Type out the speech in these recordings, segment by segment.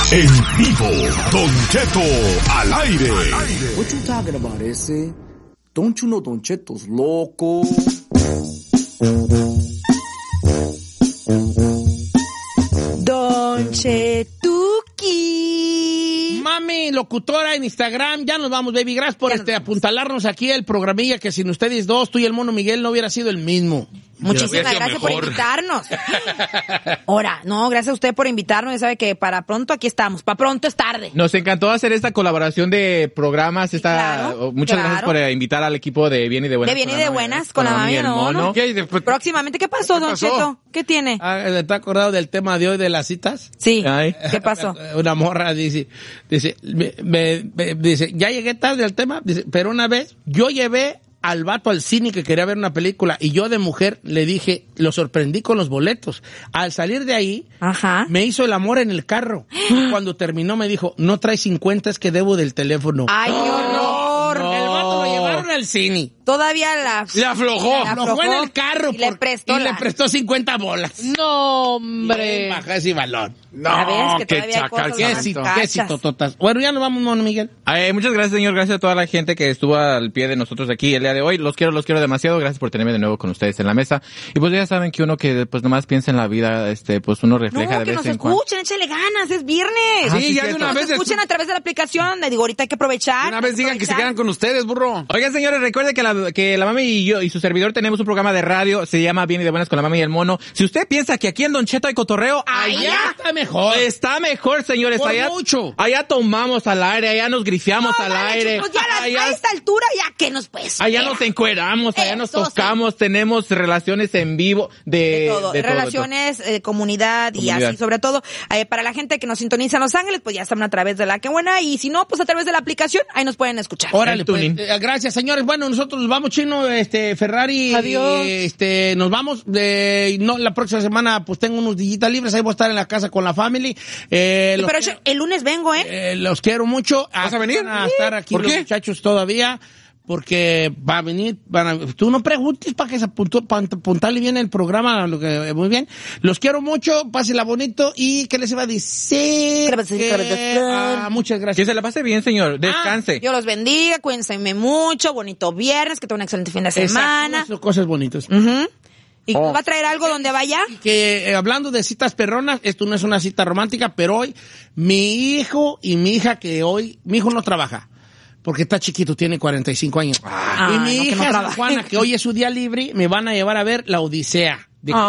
En vivo, Don Cheto al aire. What you talking about, ese? Don't you know Don Cheto's loco? Don Chetuki. Mami, locutora en Instagram, ya nos vamos, baby. Gracias por apuntalarnos aquí el programilla que sin ustedes dos, tú y el Mono Miguel, no hubiera sido el mismo. Muchísimas gracias por invitarnos. Ahora, no, gracias a usted por invitarnos. Ya sabe que para pronto aquí estamos. Para pronto es tarde. Nos encantó hacer esta colaboración de programas. Sí, claro, muchas gracias por invitar al equipo de Bien y de Buenas. De Bien y de Buenas, con la mami y el mono. Próximamente, ¿qué pasó, Don Cheto? ¿Qué tiene? ¿Te has acordado del tema de hoy de las citas? Sí. Ay. ¿Qué pasó? Una morra dice, dice, ya llegué tarde al tema, dice, pero una vez yo llevé al vato al cine que quería ver una película y yo de mujer le dije, lo sorprendí con los boletos. Al salir de ahí, me hizo el amor en el carro. Cuando terminó me dijo, no traes 50, es que debo del teléfono. ¡Ay, qué horror! No. El vato lo llevaron al cine. Todavía la aflojó en el carro y le prestó 50 bolas. No, hombre. Baja ese balón. No, que chacal. Qué tototas. Bueno, ya nos vamos, Mono Miguel. Muchas gracias, señor. Gracias a toda la gente que estuvo al pie de nosotros aquí el día de hoy. Los quiero demasiado. Gracias por tenerme de nuevo con ustedes en la mesa. Y pues ya saben que uno que pues nomás piensa en la vida, pues uno refleja de vez en cuando. Que nos escuchen, échale ganas, es viernes. Sí, ya de una vez. Escuchen a través de la aplicación. Le digo, ahorita hay que aprovechar. Una vez digan que se quedan con ustedes, burro. Oigan, señores, recuerden que la mami y yo y su servidor tenemos un programa de radio, se llama Bien y de Buenas con la mami y el mono. Si usted piensa que aquí en Don Cheto hay cotorreo, allá está mejor. Está mejor, señores. Allá tomamos al aire, allá nos grifiamos al aire. Chicos, a esta altura ya que nos pues. Allá nos encueramos, allá nos tocamos, tenemos relaciones en vivo de todo. Relaciones, comunidad y así, sobre todo, para la gente que nos sintoniza en Los Ángeles, pues ya saben a través de la que buena, y si no, pues a través de la aplicación, ahí nos pueden escuchar. Órale, pues, gracias, señores. Bueno, nosotros nos vamos, Chino, Ferrari. Adiós. Nos vamos, no, la próxima semana, pues tengo unos días libres, ahí voy a estar en la casa con la family. Pero el lunes vengo, los quiero mucho. ¿Vas a venir? Van a estar aquí los muchachos todavía, porque va a venir, tú no preguntes para que se apuntarle bien el programa, muy bien. Los quiero mucho, pásenla bonito, y ¿qué les iba a decir? Muchas gracias. Que se la pase bien, señor, descanse. Dios los bendiga, cuídense mucho, bonito viernes, que tengan un excelente fin de semana. Exacto, cosas bonitas. ¿Y va a traer algo donde vaya? Que hablando de citas perronas, esto no es una cita romántica, pero hoy mi hijo y mi hija mi hijo no trabaja, porque está chiquito, tiene 45 años. Y mi hija, Juana, que hoy es su día libre, me van a llevar a ver La Odisea.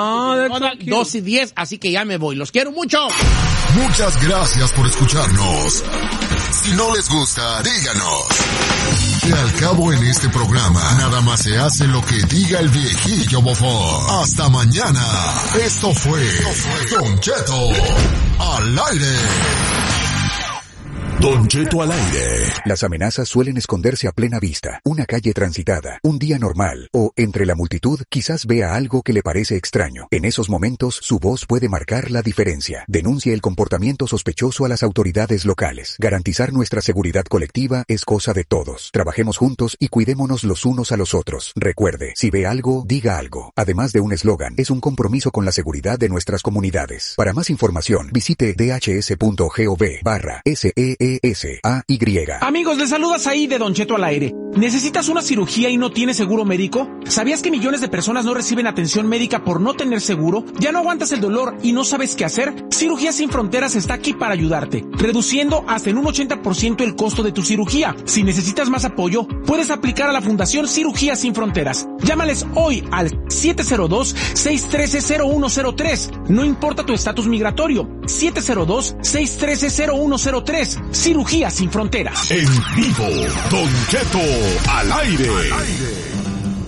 2:10, así que ya me voy. Los quiero mucho. Muchas gracias por escucharnos. Si no les gusta, díganos. Que al cabo en este programa, nada más se hace lo que diga el viejillo bofón. Hasta mañana. Esto fue Don Cheto al aire. Don Cheto al aire. Las amenazas suelen esconderse a plena vista. Una calle transitada, un día normal, o entre la multitud quizás vea algo que le parece extraño. En esos momentos, su voz puede marcar la diferencia. Denuncie el comportamiento sospechoso a las autoridades locales. Garantizar nuestra seguridad colectiva es cosa de todos. Trabajemos juntos y cuidémonos los unos a los otros. Recuerde, si ve algo, diga algo. Además de un eslogan, es un compromiso con la seguridad de nuestras comunidades. Para más información, visite dhs.gov/SEESAY. Amigos, les saludas ahí de Don Cheto al aire. ¿Necesitas una cirugía y no tienes seguro médico? ¿Sabías que millones de personas no reciben atención médica por no tener seguro? ¿Ya no aguantas el dolor y no sabes qué hacer? Cirugías Sin Fronteras está aquí para ayudarte, reduciendo hasta en un 80% el costo de tu cirugía. Si necesitas más apoyo, puedes aplicar a la Fundación Cirugías Sin Fronteras. Llámales hoy al 702-613-0103. No importa tu estatus migratorio. 702-613-0103. Cirugía Sin Fronteras. En vivo, Don Cheto al aire.